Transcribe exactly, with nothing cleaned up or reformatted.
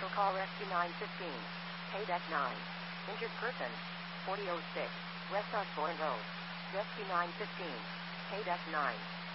Special call Rescue nine fifteen. Payback nine. Injured person. forty oh six. West Osborne Road. Rescue nine fifteen. Payback nine.